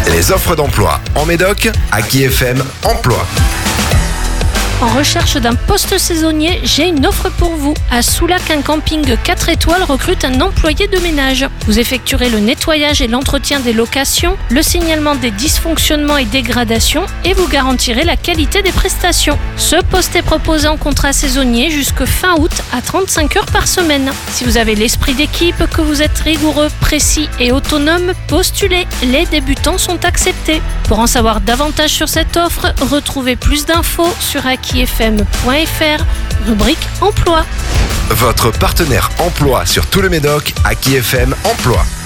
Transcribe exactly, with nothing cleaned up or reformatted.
Les offres d'emploi en Médoc, Aki F M Emploi. En recherche d'un poste saisonnier, j'ai une offre pour vous. À Soulac, un camping quatre étoiles recrute un employé de ménage. Vous effectuerez le nettoyage et l'entretien des locations, le signalement des dysfonctionnements et dégradations et vous garantirez la qualité des prestations. Ce poste est proposé en contrat saisonnier jusque fin août à trente-cinq heures par semaine. Si vous avez l'esprit d'équipe, que vous êtes rigoureux, précis et autonome, postulez. Les débutants sont acceptés. Pour en savoir davantage sur cette offre, retrouvez plus d'infos sur aki f m point f r, rubrique emploi. Votre partenaire emploi sur tout le Médoc, Aki F M Emploi.